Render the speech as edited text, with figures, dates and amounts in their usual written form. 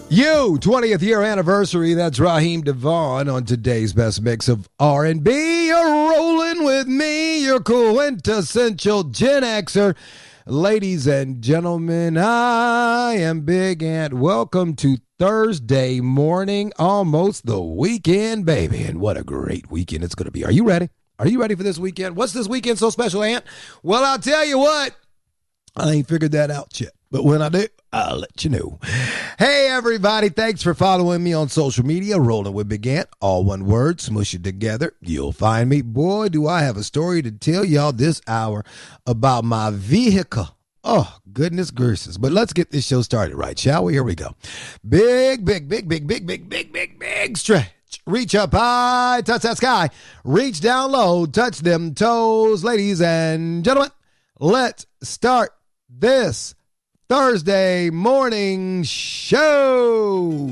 You, 20th year anniversary. That's Raheem Devon on today's best mix of R&B. You're rolling with me, your quintessential Gen Xer. Ladies and gentlemen, I am Big Ant. Welcome to Thursday morning, almost the weekend, baby. And what a great weekend it's going to be. Are you ready? Are you ready for this weekend? What's this weekend so special, Ant? Well, I'll tell you what. I ain't figured that out yet. But when I do, I'll let you know. Hey, everybody. Thanks for following me on social media. Rolling with Big Ant. All one word. Smush it together. You'll find me. Boy, do I have a story to tell y'all this hour about my vehicle. Oh, goodness gracious. But let's get this show started right, shall we? Here we go. Big stretch. Reach up high. Touch that sky. Reach down low. Touch them toes. Ladies and gentlemen, let's start this Thursday morning show.